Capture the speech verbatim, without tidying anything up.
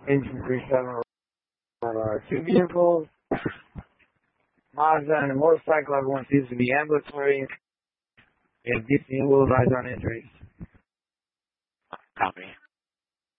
engine three seven, uh, two vehicles, Mazda and a motorcycle. Everyone seems to be ambulatory. We have D C and Will Rise on injuries. Copy.